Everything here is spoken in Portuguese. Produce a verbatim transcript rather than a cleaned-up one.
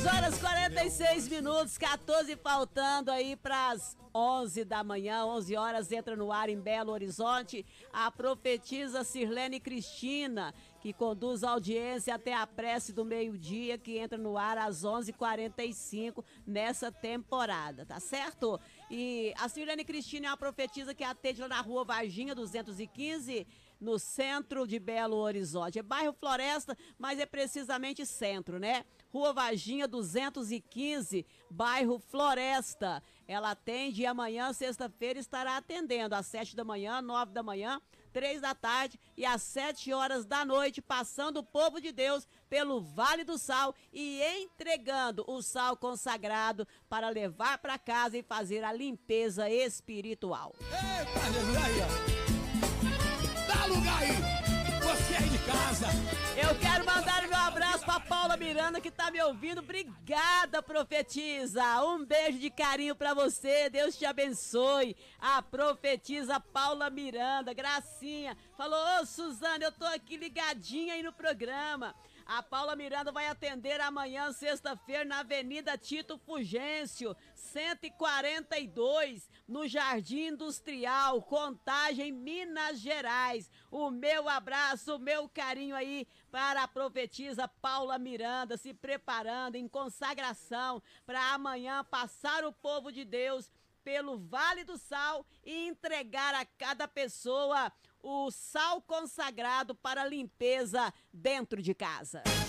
Horas quarenta e seis minutos, quatorze faltando aí para as onze da manhã, onze horas entra no ar em Belo Horizonte a profetisa Sirlene Cristina, que conduz a audiência até a prece do meio-dia, que entra no ar às onze e quarenta e cinco nessa temporada, tá certo? E a Sirlene Cristina é uma profetisa que atende lá na rua Varginha duzentos e quinze, no centro de Belo Horizonte. É bairro Floresta, mas é precisamente centro, né? Rua Varginha duzentos e quinze, bairro Floresta. Ela atende e amanhã, sexta-feira, estará atendendo às sete da manhã, nove da manhã, três da tarde e às sete horas da noite, passando o povo de Deus pelo Vale do Sal e entregando o sal consagrado para levar para casa e fazer a limpeza espiritual. Eita, Jesus, aí, ó. Dá lugar aí, você aí de casa. Eu quero mandar meu abraço pra Paula Miranda, que tá me ouvindo. Obrigada, profetisa. Um beijo de carinho pra você. Deus te abençoe. A profetisa Paula Miranda, gracinha. Falou, ô Suzana, eu tô aqui ligadinha aí no programa. A Paula Miranda vai atender amanhã, sexta-feira, na Avenida Tito Fugêncio, cento e quarenta e dois, no Jardim Industrial, Contagem, Minas Gerais. O meu abraço, o meu carinho aí para a profetisa Paula Miranda, se preparando em consagração para amanhã passar o povo de Deus pelo Vale do Sal e entregar a cada pessoa o sal consagrado para limpeza dentro de casa.